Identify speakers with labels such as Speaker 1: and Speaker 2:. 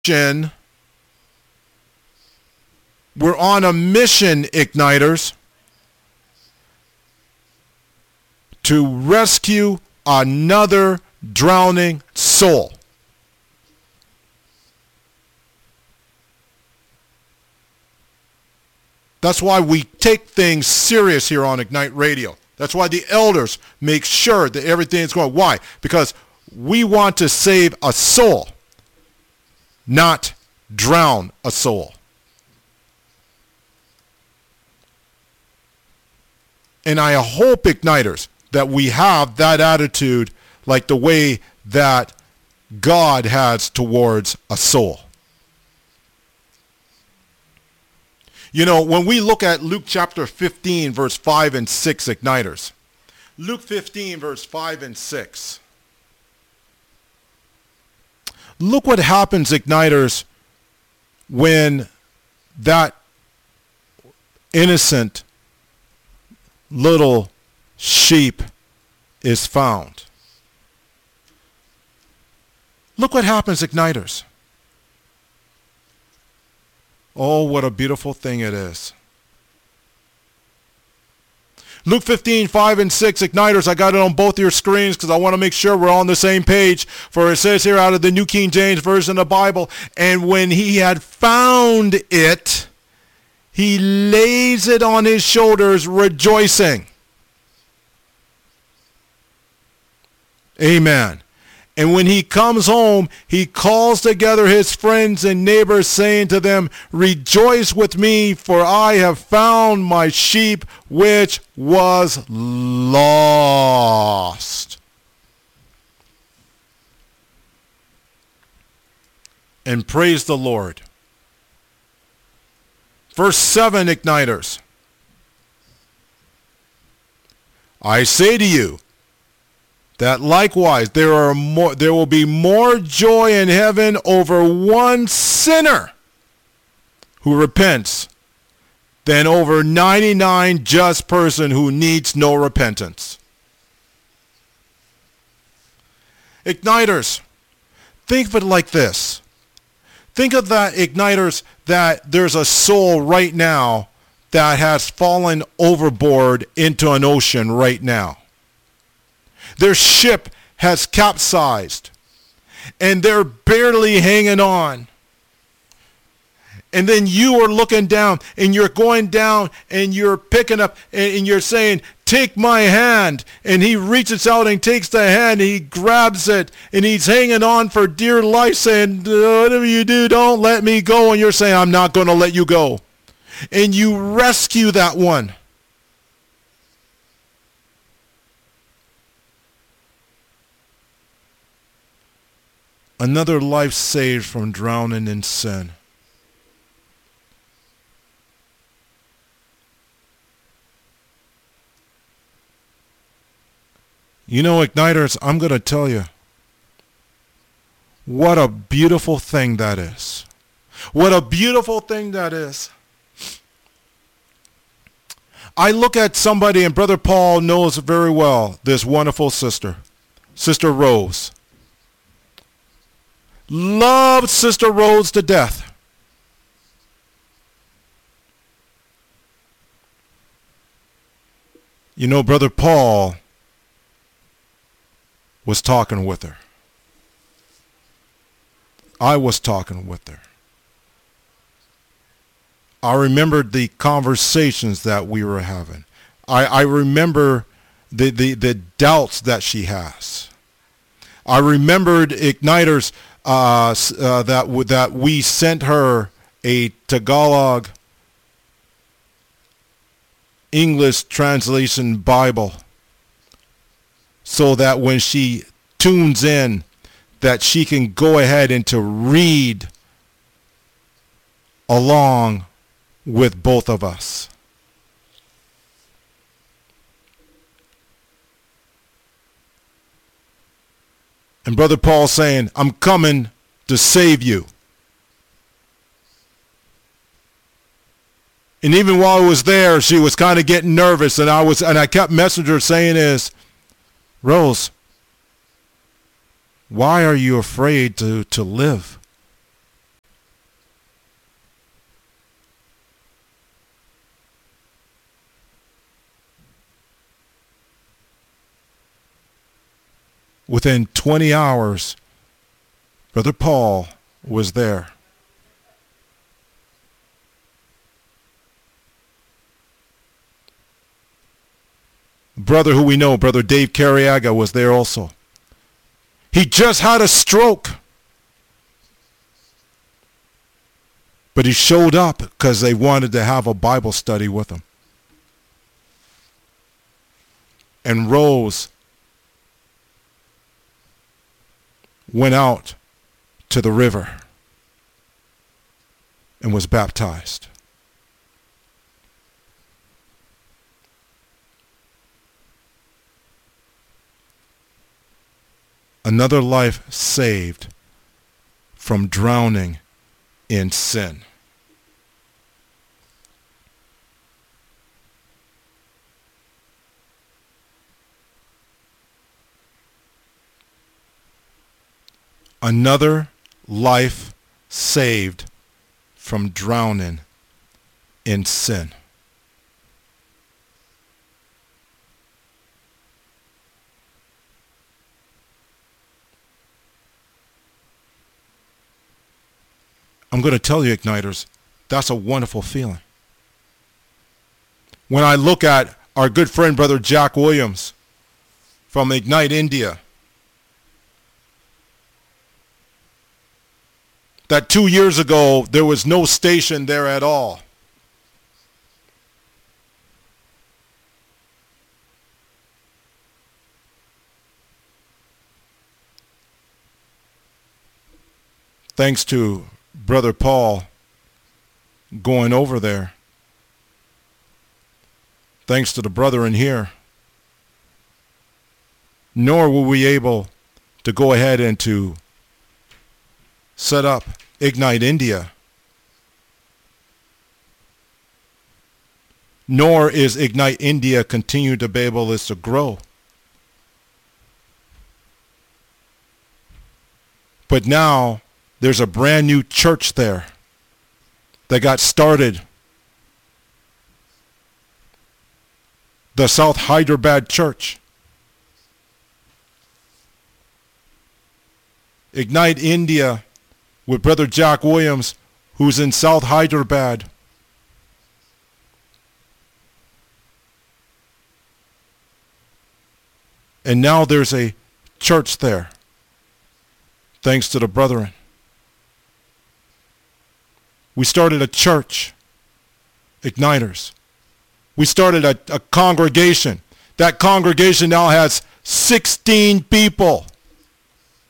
Speaker 1: mission. We're on a mission, Igniters, to rescue another drowning soul. That's why we take things serious here on Ignite Radio. That's why the elders make sure that everything is going. Why? Because we want to save a soul, not drown a soul. And I hope, Igniters, that we have that attitude like the way that God has towards a soul. You know, when we look at Luke chapter 15, verse 5 and 6, Igniters. Luke 15, verse 5 and 6. Look what happens, Igniters, when that innocent little sheep is found. Look what happens, Igniters. Oh, what a beautiful thing it is. Luke 15, 5 and 6, Igniters, I got it on both your screens because I want to make sure we're on the same page. For it says here out of the New King James Version of the Bible, and when he had found it, he lays it on his shoulders, rejoicing. Amen. And when he comes home, he calls together his friends and neighbors, saying to them, rejoice with me, for I have found my sheep which was lost. And praise the Lord. Verse 7, Igniters. I say to you, that likewise there will be more joy in heaven over one sinner who repents than over 99 just person who needs no repentance. Igniters, think of it like this. Think of that, Igniters, that there's a soul right now that has fallen overboard into an ocean right now. Their ship has capsized, and they're barely hanging on. And then you are looking down, and you're going down, and you're picking up, and you're saying, take my hand. And he reaches out and takes the hand, and he grabs it, and he's hanging on for dear life, saying, whatever you do, don't let me go. And you're saying, I'm not going to let you go. And you rescue that one. Another life saved from drowning in sin. You know, Igniters, I'm going to tell you, what a beautiful thing that is. What a beautiful thing that is. I look at somebody, and Brother Paul knows very well this wonderful sister, Sister Rose. Loved Sister Rose to death. You know, Brother Paul was talking with her. I was talking with her. I remembered the conversations that we were having. I remember the doubts that she has. I remembered, Igniters, that we sent her a Tagalog English translation Bible so that when she tunes in, that she can go ahead and to read along with both of us. And Brother Paul saying, I'm coming to save you. And even while I was there, she was kind of getting nervous, and I kept messaging her saying is, Rose, why are you afraid to live? Within 20 hours, Brother Paul was there. Brother who we know, Brother Dave Carriaga, was there also. He just had a stroke. But he showed up because they wanted to have a Bible study with him. And Rose went out to the river and was baptized. Another life saved from drowning in sin. Another life saved from drowning in sin. I'm going to tell you, Igniters, that's a wonderful feeling. When I look at our good friend, Brother Jack Williams from Ignite India, that 2 years ago there was no station there at all. Thanks to Brother Paul going over there. Thanks to the brother in here. Nor were we able to go ahead and to set up Ignite India. Nor is Ignite India continue to be able to grow. But now there's a brand new church there that got started. The South Hyderabad Church. Ignite India with Brother Jack Williams, who's in South Hyderabad. And now there's a church there, thanks to the brethren. We started a church, Igniters. We started a congregation. That congregation now has 16 people.